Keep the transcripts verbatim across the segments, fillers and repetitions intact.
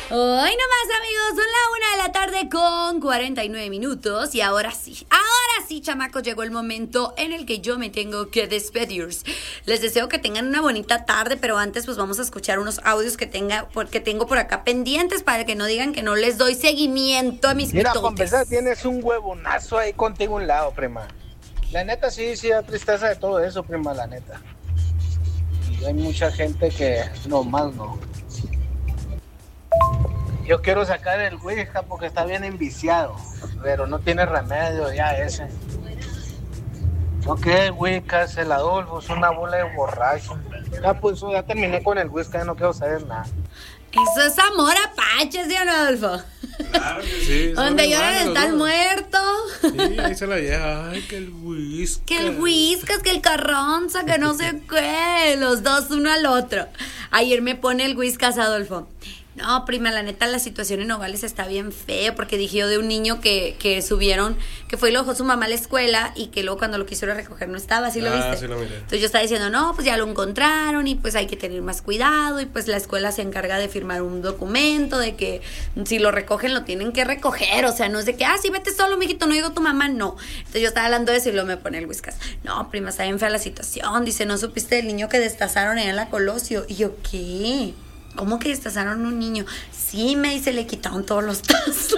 Hoy nomás, amigos, son la una de la tarde con cuarenta y nueve minutos. Y ahora sí, ahora sí, chamacos, llegó el momento en el que yo me tengo que despedir. Les deseo que tengan una bonita tarde, pero antes pues vamos a escuchar unos audios que tenga, porque tengo por acá pendientes para que no digan que no les doy seguimiento a mis Mira, mitotes. para empezar, tienes un huevonazo ahí contigo a un lado, prima. La neta sí, sí da tristeza de todo eso, prima, la neta. Y hay mucha gente que no más no. Yo quiero sacar el Ouija porque está bien enviciado, pero no tiene remedio ya ese. No que el Ouija es el Adolfo, es una bola de borracho. Ya pues ya terminé con el Ouija, ya no quiero saber nada. Eso es amor apache, ¿sí o no, Adolfo? Claro que sí. Donde lloran está el muerto. Sí, ahí se la lleva. Ay, que el whisky. Que el whiskas, que el carranza, que no sé qué. Los dos uno al otro. Ayer me pone el whiskas, Adolfo. No, prima, la neta, la situación en Nogales está bien fea, porque dije yo de un niño que, que subieron, que fue y lo dejó su mamá a la escuela y que luego cuando lo quisieron recoger no estaba, ¿sí lo Ah, viste? sí lo miré. Entonces yo estaba diciendo, no, pues ya lo encontraron y pues hay que tener más cuidado y pues la escuela se encarga de firmar un documento de que si lo recogen lo tienen que recoger, o sea, no es de que, ah, sí, vete solo, mijito, no digo tu mamá, no. Entonces yo estaba hablando de eso y luego me pone el whiskas. No, prima, está bien fea la situación, dice, ¿no supiste del niño que destazaron allá en la Colosio? Y yo, ¿qué? ¿Cómo que destazaron un niño? Sí, me dice, le quitaron todos los tazos.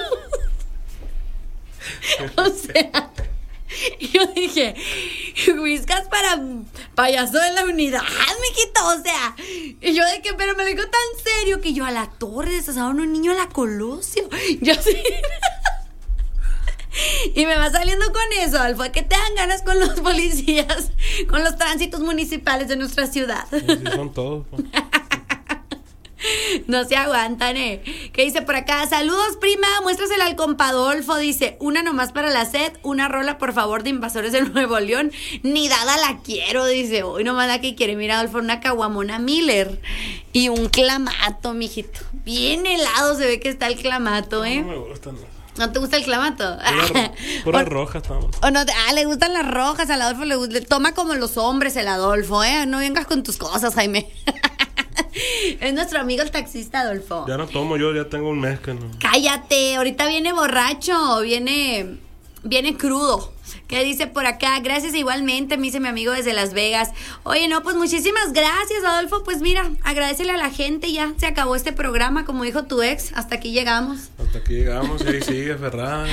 O sea, yo dije, whiskas para payaso de la unidad, mijito, o sea. Y yo de que, pero me lo dijo tan serio que yo a la torre destazaron un niño a la Colosio. Yo sí. Y me va saliendo con eso, Alfa, que te dan ganas con los policías, con los tránsitos municipales de nuestra ciudad. Sí, sí, son todos. Pues. No se aguantan, eh. ¿Qué dice por acá? Saludos, prima, muéstrasela al compadolfo. Dice, una nomás para la sed, una rola, por favor, de Invasores de Nuevo León. Ni dada la quiero, dice. Hoy nomás la que quiere, mira, Adolfo, una caguamona Miller y un clamato, mijito. Bien helado se ve que está el clamato, eh. No me gustan. ¿No te gusta el clamato? Pura, pura roja estamos. O no, ah, le gustan las rojas, al Adolfo le gusta. Toma como los hombres el Adolfo, eh. No vengas con tus cosas, Jaime. Es nuestro amigo el taxista, Adolfo. Ya no tomo, yo ya tengo un mes que no. Cállate, ahorita viene borracho, viene, viene crudo. ¿Qué dice por acá? Gracias igualmente, me dice mi amigo desde Las Vegas. Oye, no, pues muchísimas gracias, Adolfo. Pues mira, agradecele a la gente, ya se acabó este programa, como dijo tu ex, hasta aquí llegamos. Hasta aquí llegamos y ahí sigue Ferran.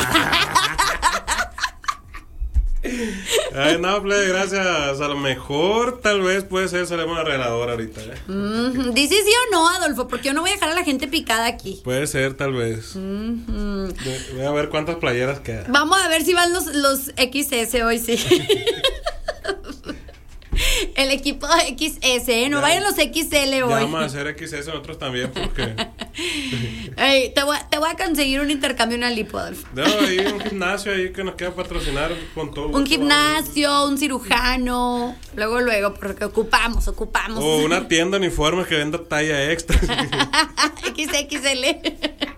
Ay, no, plebe, gracias. A lo mejor, tal vez, puede ser, seremos una regaladora ahorita, ¿eh? Mm-hmm. ¿Dice sí o no, Adolfo? Porque yo no voy a dejar a la gente picada aquí. Puede ser, tal vez. Mm-hmm. Voy a ver cuántas playeras quedan. Vamos a ver si van los, los equis ese hoy, sí. El equipo equis ese, ¿eh? No ya, vayan los equis ele hoy. Ya vamos a hacer equis ese nosotros también, porque... Ey, te, voy, te voy a conseguir un intercambio, una lipo, Adolfo. No, hay un gimnasio ahí que nos queda patrocinar con todo. Un gimnasio, un cirujano. Luego, luego, porque ocupamos, ocupamos. O una tienda de uniformes que venda talla extra. equis equis ele.